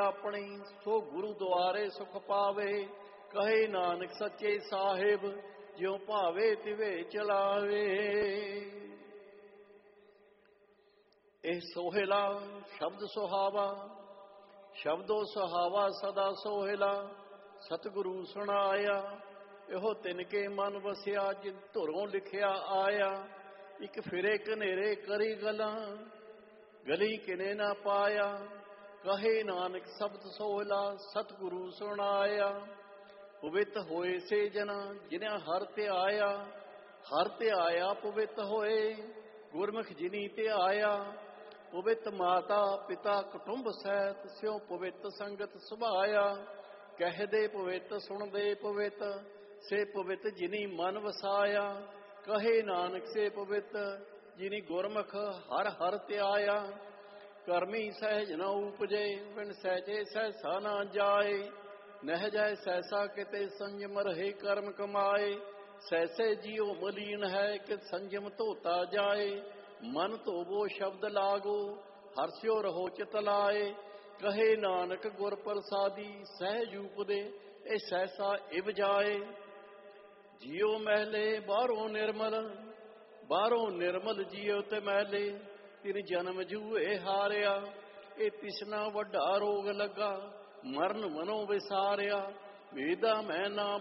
ਆਪਣੀ, ਸੋ ਗੁਰੂ ਦੁਆਰੇ ਸੁਖ ਪਾਵੇ। ਕਹੇ ਨਾਨਕ ਸੱਚੇ ਸਾਹਿਬ, ਜਿਉ ਭਾਵੇ ਤਿਵੇਂ ਚਲਾਵੇ। ਇਹ ਸੋਹਿਲਾ ਸ਼ਬਦ ਸੁਹਾਵਾ, ਸ਼ਬਦੋ ਸੁਹਾਵਾ ਸਦਾ ਸੋਹਿਲਾ। ਸਤਿਗੁਰੂ ਸੁਣਾਇਆ, ਇਹੋ ਤਿਨ ਕੇ ਮਨ ਵਸਿਆ, ਜਿਨ ਧੁਰੋਂ ਲਿਖਿਆ ਆਇਆ। ਇੱਕ ਫਿਰੇ ਕਨੇਰੇ ਕਰੀ ਗਲਾਂ, ਗਲੀ ਕਿਨੇ ਨਾ ਪਾਇਆ। ਕਹੇ ਨਾਨਕ ਸ਼ਬਦ ਸੋਹਿਲਾ, ਸਤਿਗੁਰੂ ਸੁਣਾਇਆ। ਪਵਿੱਤ ਹੋਏ ਸੇ ਜਨਾ, ਜਿਨ੍ਹਾਂ ਹਰ ਧਿਆਇਆ। ਹਰ ਧਿਆਇਆ ਪਵਿੱਤ ਹੋਏ, ਗੁਰਮੁਖ ਜਿਨੀ ਧਿਆਇਆ। ਪਵਿੱਤ ਮਾਤਾ ਪਿਤਾ ਕੁਟੁੰਬ ਸਹਿਤ, ਸਿਉ ਪਵਿੱਤ ਸੰਗਤ ਸੁਭਾਇਆ। ਕਹਿਦੇ ਪਵਿੱਤ ਸੁਣਦੇ ਪਵਿੱਤ, ਸੇ ਪਵਿੱਤ ਜਿਨੀ ਮਨ ਵਸਾਇਆ। ਕਹੇ ਨਾਨਕ ਸੇ ਪਵਿੱਤ, ਜਿਨੀ ਗੁਰਮੁਖ ਹਰ ਹਰ ਧਿਆਇਆ। ਕਰਮੀ ਸਹਿਜ ਨ ਉਪਜੇ, ਬਿਨ ਸਹਿਜੇ ਸਹਿਸਾ ਨਾ ਜਾਏ। ਨਹਿ ਜਾਏ ਸਹਿਸਾ ਕਿਤੇ, ਸੰਜਮ ਰਹੇ ਕਰਮ ਕਮਾਏ। ਸਹਿਸੇ ਜੀਉ ਮਲੀਨ ਹੈ, ਕਿ ਸੰਜਮ ਧੋਤਾ ਜਾਏ। ਮਨ ਧੋਵੋ ਸ਼ਬਦ ਲਾਗੋ, ਹਰਸਿਓ ਰਹੋ ਚਿਤ ਲਾਏ। ਕਹੇ ਨਾਨਕ ਗੁਰ ਪ੍ਰਸਾਦੀ, ਸਹਿਜ ਉਪਦੇ ਇਹ ਸਹਿਸਾ ਇਵ ਜਾਏ। ਜੀਉ ਮਹਿਲੇ ਬਾਹਰੋਂ ਨਿਰਮਲ, ਬਾਹਰੋਂ ਨਿਰਮਲ ਜੀਉ ਤੇ ਮਹਿਲੇ। ਤਿਨ ਜਨਮ ਜੂਏ ਹਾਰਿਆ, ਇਹ ਤਿਸਨਾ ਵੱਡਾ ਰੋਗ ਲੱਗਾ। ਮਰਨ ਮਨੋਂ ਵਿਸਾਰਿਆ, ਵੇਦਾ ਮੈਂ ਨਾ